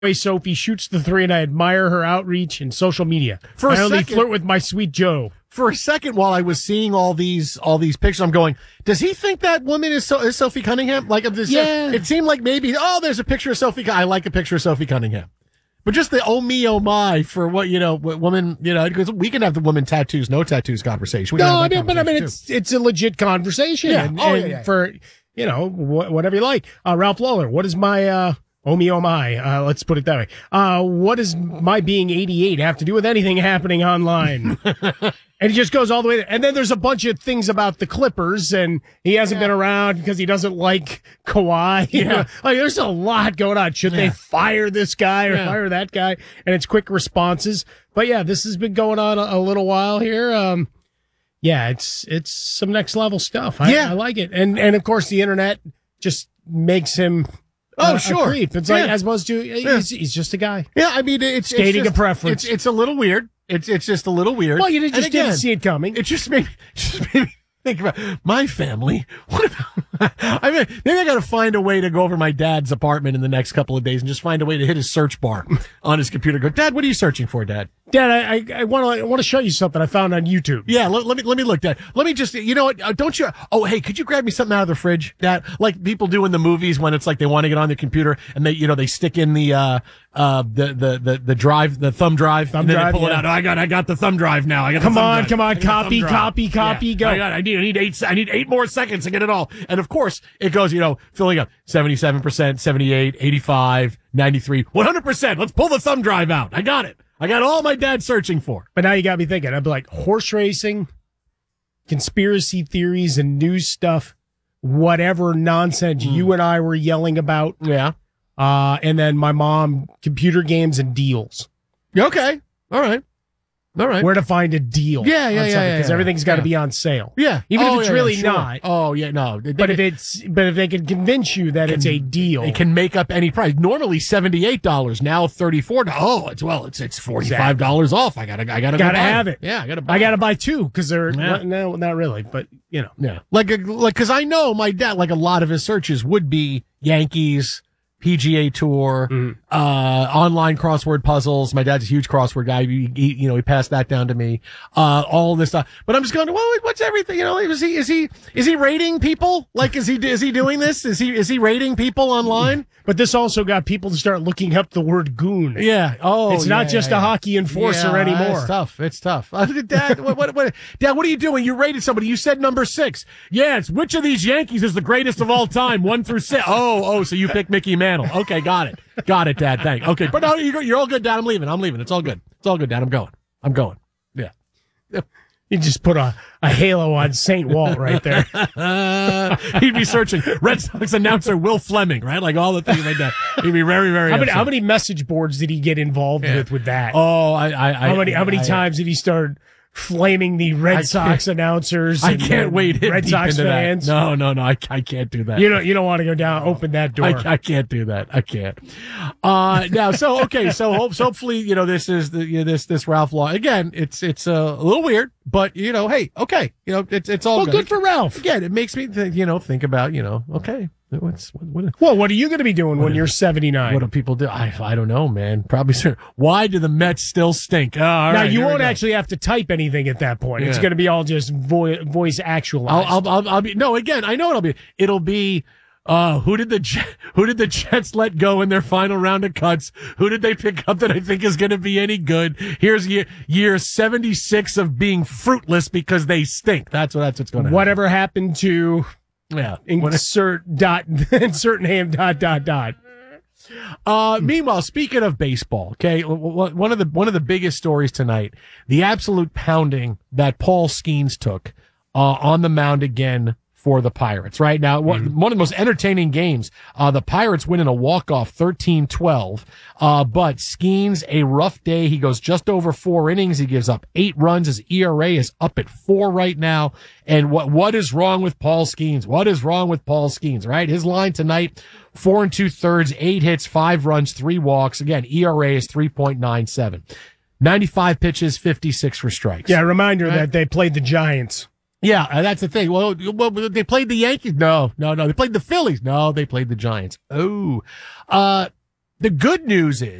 way Sophie shoots the three, and I admire her outreach and social media. For a I only second- flirt with my sweet Joe. For a second, while I was seeing all these pictures, I'm going, does he think that woman is Sophie Cunningham? Like, Yeah. it seemed like maybe, there's a picture of Sophie. I like a picture of Sophie Cunningham. But just the oh me, oh my for what, woman, because we can have the woman tattoos, no tattoos conversation. We can have that conversation, it's a legit conversation. Yeah. And for, whatever you like. Ralph Lawler, what is my, oh me, oh my, let's put it that way. What does my being 88 have to do with anything happening online? And he just goes all the way there. And then there's a bunch of things about the Clippers, and he hasn't been around because he doesn't like Kawhi. Yeah. Like, there's a lot going on. Should they fire this guy or fire that guy? And it's quick responses. But yeah, this has been going on a little while here. It's some next level stuff. I like it. And of course the internet just makes him a creep. It's like, as opposed to, he's just a guy. Yeah, I mean, it's stating a preference. It's a little weird. It's just a little weird. Well, you just didn't see it coming. It just made me think about my family. What about? I mean, maybe I got to find a way to go over my dad's apartment in the next couple of days and just find a way to hit his search bar on his computer. Go, Dad, what are you searching for, Dad? Dad, I want to show you something I found on YouTube. Yeah, let me look, Dad. Let me just, you know what? Don't you? Oh, hey, could you grab me something out of the fridge, Dad? Like people do in the movies when it's like they want to get on their computer and they stick in the drive, the thumb drive, and then they pull it out. Oh, I got the thumb drive now. I got come on, copy, go. I need 8 more seconds to get it all. And of course, it goes, filling up 77%, 78, 85, 93, 100%. Let's pull the thumb drive out. I got it. I got all my dad's searching for. But now you got me thinking. I'd be like, horse racing, conspiracy theories, and news stuff, whatever nonsense you and I were yelling about. Yeah. And then my mom, computer games and deals. Okay. All right. Where to find a deal. Yeah. Because everything's got to be on sale. Yeah. Even if it's really not. Oh, yeah, no. But if they can convince you that it's a deal. They can make up any price. Normally $78, now $34. Oh, it's $45 off. I gotta have it. Yeah, I gotta buy two because they're no, not really, but Yeah. Like, cause I know my dad, like a lot of his searches would be Yankees, PGA Tour, online crossword puzzles. My dad's a huge crossword guy. He passed that down to me. All this stuff. But I'm just going, well, what's everything? Is he rating people? Like, is he doing this? Is he rating people online? But this also got people to start looking up the word goon. Yeah. Oh, it's not just a hockey enforcer anymore. It's tough. Dad, Dad, what are you doing? You rated somebody. You said number 6. Yeah. It's which of these Yankees is the greatest of all time? 1 through 6. Oh, so you picked Mickey Mantle. Okay. Got it, Dad. Thanks. Okay. But no, you're all good, Dad. I'm leaving. It's all good. Dad. I'm going. Yeah. You just put a halo on St. Walt right there. He'd be searching Red Sox announcer Will Fleming, right? Like all the things like that. He'd be very, very upset. How many message boards did he get involved with that? Oh, how many times did he start flaming the Red Sox announcers? I can't wait. Red Sox fans. That. No. I can't do that. You don't want to go down, open that door. I can't do that. I can't. Now, so okay. So hopefully, this is this Ralph Law again. It's a little weird, but hey, okay. It's all good for Ralph. Again, it makes me think about okay. What are you going to be doing when you're 79? What do people do? I don't know, man. Probably. Why do the Mets still stink? Now you won't actually have to type anything at that point. Yeah. It's going to be all just voice actualized. I'll be again. I know what it'll be. Who did the Jets let go in their final round of cuts? Who did they pick up that I think is going to be any good? Here's year 76 of being fruitless because they stink. That's what's going to happen. Whatever happened to insert name ... Meanwhile, speaking of baseball, okay, one of the biggest stories tonight, the absolute pounding that Paul Skeens took on the mound again for the Pirates. Right now, one of the most entertaining games. The Pirates win in a walk-off 13-12. But Skeens, a rough day. He goes just over 4 innings. He gives up 8 runs. His ERA is up at 4 right now. And what is wrong with Paul Skeens? What is wrong with Paul Skeens, right? His line tonight, 4 2/3, 8 hits, 5 runs, 3 walks. Again, ERA is 3.97. 95 pitches, 56 for strikes. Yeah, reminder that they played the Giants. Yeah, that's the thing. Well, they played the Yankees. No. They played the Phillies. No, they played the Giants. Oh, The good news is